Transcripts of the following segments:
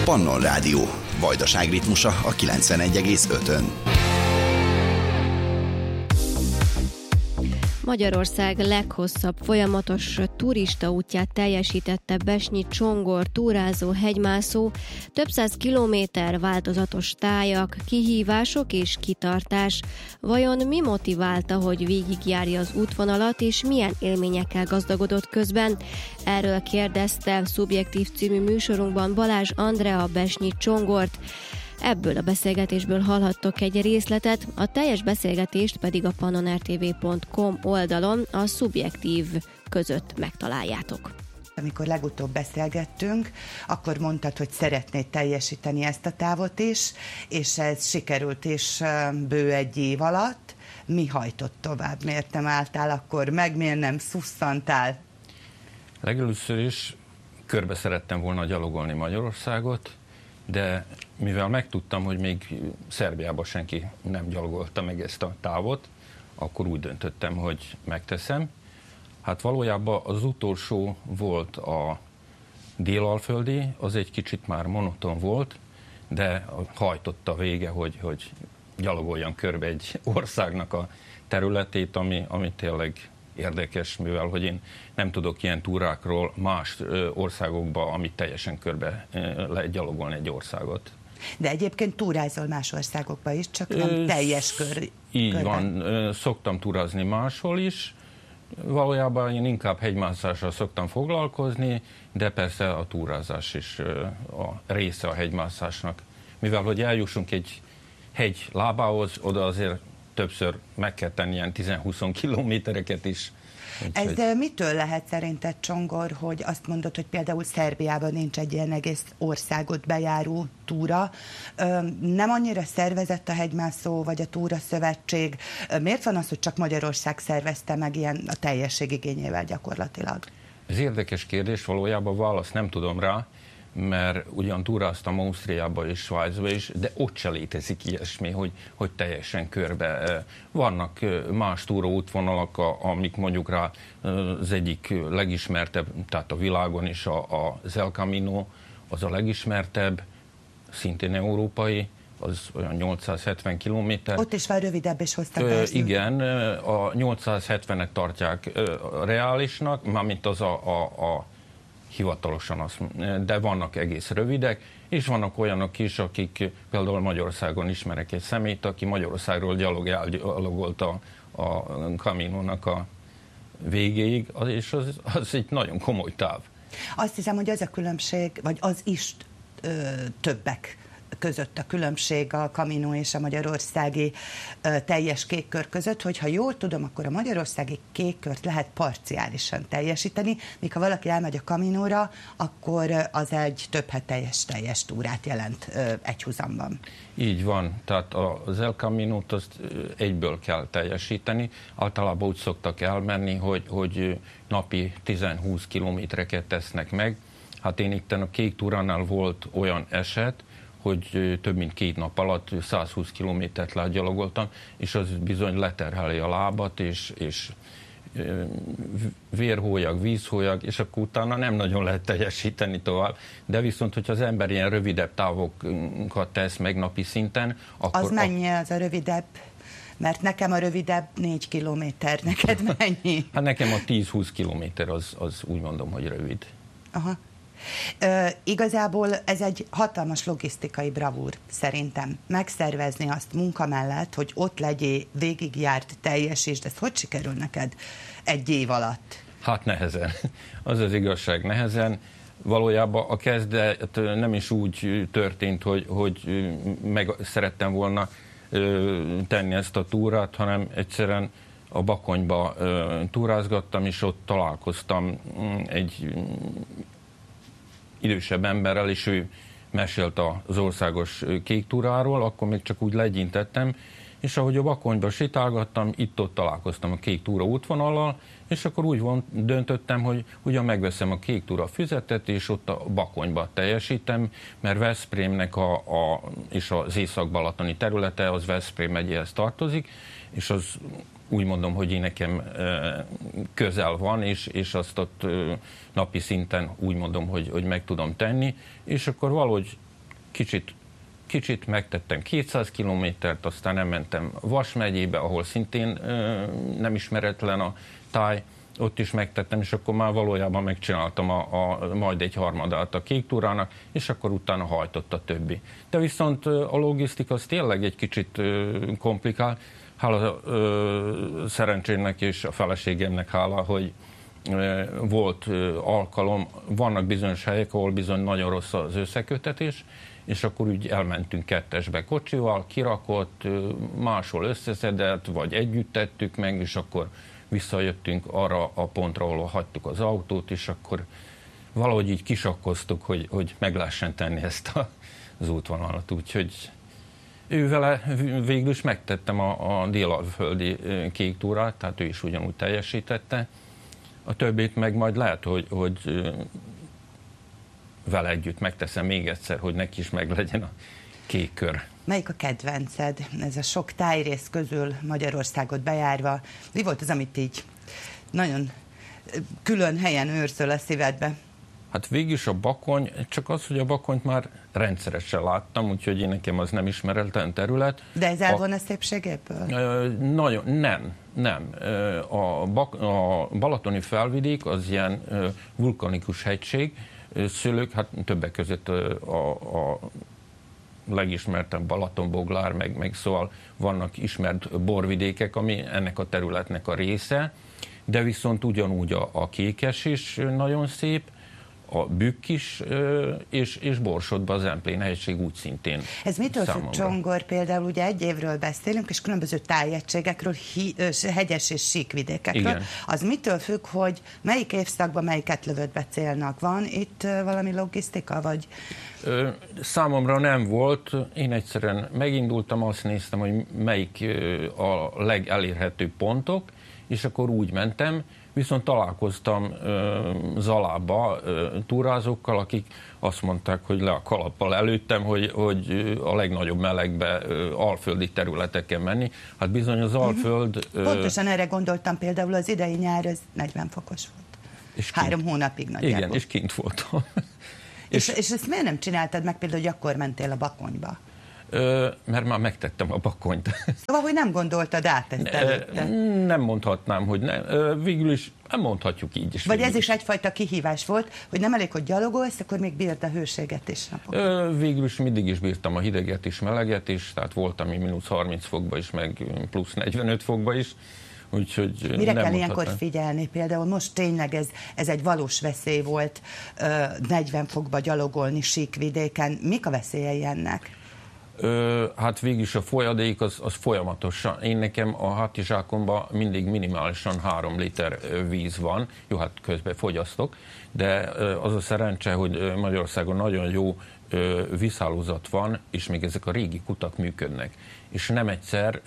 Pannon Rádió. Vajdaság ritmusa a 91,5-ön. Magyarország leghosszabb folyamatos turistaútját teljesítette Besnyi Csongor túrázó hegymászó, több száz kilométer, változatos tájak, kihívások és kitartás. Vajon mi motiválta, hogy végigjárja az útvonalat, és milyen élményekkel gazdagodott közben? Erről kérdezte Szubjektív című műsorunkban Balázs Andrea Besnyi Csongort. Ebből a beszélgetésből hallhattok egy részletet, a teljes beszélgetést pedig a pannonrtv.com oldalon a Szubjektív között megtaláljátok. Amikor legutóbb beszélgettünk, akkor mondtad, hogy szeretnéd teljesíteni ezt a távot is, és ez sikerült is bő egy év alatt. Mi hajtott tovább? Miért nem álltál akkor meg? Miért nem szusszantál? Legelőször is körbe szerettem volna gyalogolni Magyarországot, de mivel megtudtam, hogy még Szerbiában senki nem gyalogolta meg ezt a távot, akkor úgy döntöttem, hogy megteszem. Hát valójában az utolsó volt a délalföldi, az egy kicsit már monoton volt, de hajtott a vége, hogy gyalogoljam körbe egy országnak a területét, ami tényleg érdekes, mivel hogy én nem tudok ilyen túrákról más országokba, amit teljesen körbe lehet gyalogolni egy országot. De egyébként túrázol más országokba is, csak nem teljes kör. Így van, szoktam túrázni máshol is. Valójában én inkább hegymászással szoktam foglalkozni, de persze a túrázás is a része a hegymászásnak. Mivel hogy eljussunk egy hegy lábához, oda azért többször meg kell tenni ilyen 10-20 kilométereket is. Ez mitől lehet szerinted, Csongor, hogy azt mondod, hogy például Szerbiában nincs egy ilyen egész országot bejáró túra? Nem annyira szervezett a hegymászó vagy a túraszövetség? Miért van az, hogy csak Magyarország szervezte meg ilyen a teljesség igényével gyakorlatilag? Ez érdekes kérdés, valójában választ nem tudom rá, mert ugyan túráztam Ausztriába és Svájcba is, de ott se létezik ilyesmi, hogy teljesen körbe. Vannak más túraútvonalak, amik mondjuk rá az egyik legismertebb, tehát a világon is az El Camino, az a legismertebb, szintén európai, az olyan 870 kilométer. Ott is van rövidebb és hosszabb. Igen, a 870-et tartják reálisnak, mármint az a hivatalosan azt, de vannak egész rövidek, és vannak olyanok is, akik például Magyarországon ismerek egy személyt, aki Magyarországról gyalogolt a Caminónak a végéig, és az egy nagyon komoly táv. Azt hiszem, hogy az a különbség, vagy az is többek között a különbség a Camino és a magyarországi teljes kékkör között, hogy ha jól tudom, akkor a magyarországi kékkört lehet parciálisan teljesíteni, míg ha valaki elmegy a Caminóra, akkor az egy több teljes túrát jelent egyhuzamban. Így van, tehát az El Caminót azt egyből kell teljesíteni. Általában úgy szoktak elmenni, hogy napi 10-20 kilométereket tesznek meg. Hát én itt a kék túránál volt olyan eset, hogy több mint 2 nap alatt 120 kilométert gyalogoltam, és az bizony leterheli a lábat, és vérhólyag, vízhólyag, és akkor utána nem nagyon lehet teljesíteni tovább. De viszont, hogyha az ember ilyen rövidebb távokat tesz meg napi szinten, akkor... Az mennyi az a rövidebb? Mert nekem a rövidebb 4 kilométer, neked mennyi? Hát nekem a 10-20 kilométer az úgy mondom, hogy rövid. Aha. Igazából ez egy hatalmas logisztikai bravúr szerintem. Megszervezni azt munka mellett, hogy ott legyél, végigjárt, teljesítsd, ez hogy sikerül neked egy év alatt? Hát nehezen. Az az igazság, nehezen. Valójában a kezdet nem is úgy történt, hogy meg szerettem volna tenni ezt a túrát, hanem egyszerűen a Bakonyba túrázgattam, és ott találkoztam egy idősebb emberrel, és ő mesélt az országos kék túráról, akkor még csak úgy legyintettem, és ahogy a Bakonyba sétálgattam, itt-ott találkoztam a kék túra útvonallal, és akkor úgy döntöttem, hogy ugyan megveszem a kék túra füzetet, és ott a Bakonyba teljesítem, mert Veszprémnek és az észak-balatoni területe az Veszprém megyéhez tartozik, és az úgy mondom, hogy én nekem közel van, és azt ott napi szinten úgy mondom, hogy meg tudom tenni, és akkor valahogy kicsit megtettem 200 kilométert, aztán elmentem Vas megyébe, ahol szintén nem ismeretlen a táj, ott is megtettem, és akkor már valójában megcsináltam majd egy harmadát a kék túrának, és akkor utána hajtott a többi. De viszont a logisztika az tényleg egy kicsit komplikál. Hála szerencsének és a feleségemnek hála, hogy volt alkalom, vannak bizonyos helyek, ahol bizony nagyon rossz az összekötetés, és akkor úgy elmentünk kettesbe kocsival, kirakott, máshol összeszedett, vagy együtt tettük meg, és akkor visszajöttünk arra a pontra, ahol hagytuk az autót, és akkor valahogy így kisakkoztuk, hogy meg lehessen tenni ezt az útvonalat. Úgyhogy ővele végül is megtettem a délalföldi kék túrát, tehát ő is ugyanúgy teljesítette. A többit meg majd lehet, hogy vele együtt megteszem még egyszer, hogy neki is meglegyen a kék kör. Melyik a kedvenced? Ez a sok tájrész közül Magyarországot bejárva. Mi volt az, amit így nagyon külön helyen őrzöl a szívedbe? Hát végülis a Bakony, csak az, hogy a Bakonyt már rendszeresen láttam, úgyhogy én nekem az nem ismeretlen terület. De ez elvon a szépségéből? Nagyon, nem. A balatoni felvidék az ilyen vulkanikus hegység, szőlők, hát többek között a legismertebb Balatonboglár, meg szóval vannak ismert borvidékek, ami ennek a területnek a része, de viszont ugyanúgy a Kékes is nagyon szép, a Bükk is, és Borsodban az Zemplén hegység úgy szintén. Ez mitől függ, Csongor, például ugye egy évről beszélünk, és különböző tájegységekről, hegyes és síkvidékekről. Igen. Az mitől függ, hogy melyik évszakban melyiket lövöttbe célnak? Van itt valami logisztika, vagy? Számomra nem volt. Én egyszerűen megindultam, azt néztem, hogy melyik a legelérhetőbb pontok, és akkor úgy mentem, viszont találkoztam Zalába túrázókkal, akik azt mondták, hogy le a kalappal előttem, hogy a legnagyobb melegbe alföldi területeken menni. Hát bizony az Alföld... Pontosan erre gondoltam, például az idei nyár, ez 40 fokos volt. És 3 hónapig nagyjából. Igen, és kint voltam. És ezt miért nem csináltad meg például, hogy akkor mentél a Bakonyba? Mert már megtettem a Bakonyt. Szóval, hogy nem gondoltad át ezt előtte? Nem mondhatnám, hogy nem. Végül is nem mondhatjuk így is. Vagy ez is egyfajta kihívás volt, hogy nem elég, hogy gyalogolsz, akkor még bírd a hőséget is napokat? Végül is mindig is bírtam a hideget is, meleget is, tehát voltam mínusz 30 fokba is, meg plusz 45 fokba is. Úgyhogy mire kell ilyenkor figyelni? Például most tényleg ez egy valós veszély volt 40 fokba gyalogolni síkvidéken. Mik a veszélyei ennek? Hát végülis a folyadék az folyamatosan. Én nekem a hátizsákomban mindig minimálisan 3 liter víz van. Jó, hát közben fogyasztok, de az a szerencse, hogy Magyarországon nagyon jó vízhálózat van, és még ezek a régi kutak működnek. És nem egyszer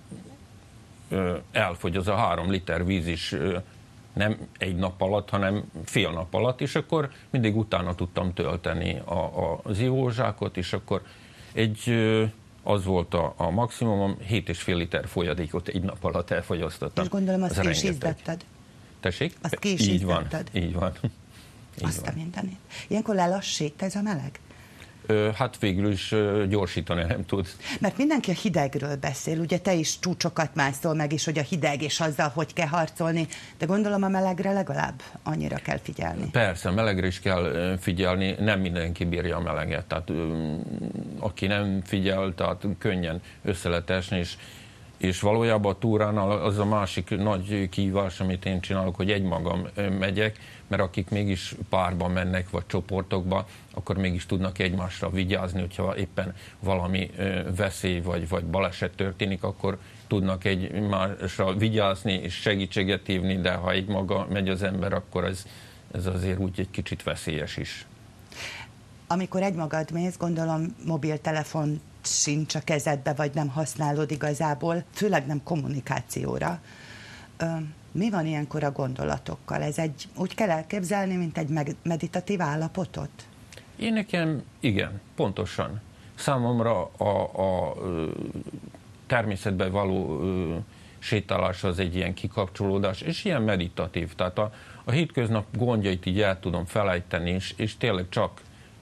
elfogy az a 3 liter víz is nem egy nap alatt, hanem fél nap alatt, és akkor mindig utána tudtam tölteni az ivózsákot, és akkor az volt a maximum, 7,5 liter folyadékot egy nap alatt elfogyasztottam. És gondolom, azt ki is ízletted. Tessék? Azt ki is ízletted. Így van. Azt a mindenit. Ilyenkor lelassít ez a meleg? Hát végül is gyorsítani nem tud. Mert mindenki a hidegről beszél, ugye te is csúcsokat mászol meg is, hogy a hideg és azzal hogy kell harcolni, de gondolom a melegre legalább annyira kell figyelni. Persze, melegre is kell figyelni, nem mindenki bírja a meleget, tehát aki nem figyel, tehát könnyen össze lehet esni, és valójában a túránál az a másik nagy kihívás, amit én csinálok, hogy egymagam megyek, mert akik mégis párban mennek, vagy csoportokba, akkor mégis tudnak egymásra vigyázni, hogyha éppen valami veszély, vagy baleset történik, akkor tudnak egymásra vigyázni és segítséget hívni, de ha egymaga megy az ember, akkor ez azért úgy egy kicsit veszélyes is. Amikor egymagad mész, gondolom mobiltelefon sincs a kezedbe, vagy nem használod igazából, főleg nem kommunikációra. Mi van ilyenkor a gondolatokkal? Úgy kell elképzelni, mint egy meditatív állapotot? Én nekem igen, pontosan. Számomra a természetben való sétálás az egy ilyen kikapcsolódás, és ilyen meditatív. Tehát a hétköznap gondjait így el tudom felejteni, és tényleg csak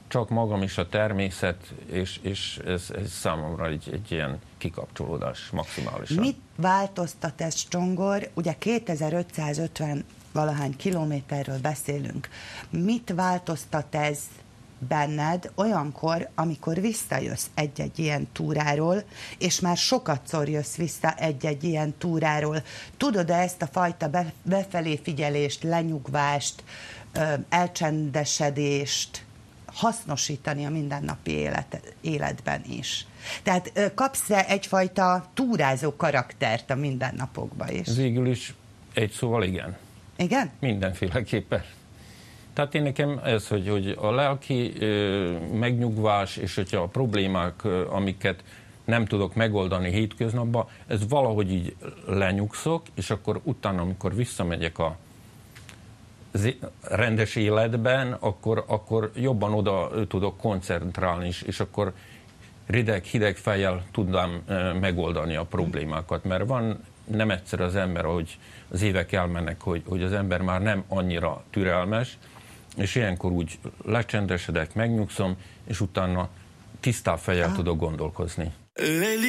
csak magam és a természet, és ez számomra egy ilyen kikapcsolódás maximálisan. Mit változtat ez, Csongor? Ugye 2550 valahány kilométerről beszélünk. Mit változtat ez benned olyankor, amikor visszajössz egy-egy ilyen túráról, és már sokatszor jössz vissza egy-egy ilyen túráról? Tudod-e ezt a fajta befelé figyelést, lenyugvást, elcsendesedést hasznosítani a mindennapi életben is? Tehát kapsz-e egyfajta túrázó karaktert a mindennapokba is? Végül is egy szóval igen. Igen? Mindenféleképpen. Tehát én nekem ez, hogy a lelki megnyugvás, és hogyha a problémák, amiket nem tudok megoldani hétköznapban, ez valahogy így lenyugszok, és akkor utána, amikor visszamegyek a rendes életben, akkor jobban oda tudok koncentrálni, és akkor hideg fejjel tudnám megoldani a problémákat, mert van nem egyszer az ember, ahogy az évek elmennek, hogy az ember már nem annyira türelmes, és ilyenkor úgy lecsendesedek, megnyugszom, és utána tisztább fejjel tudok gondolkozni.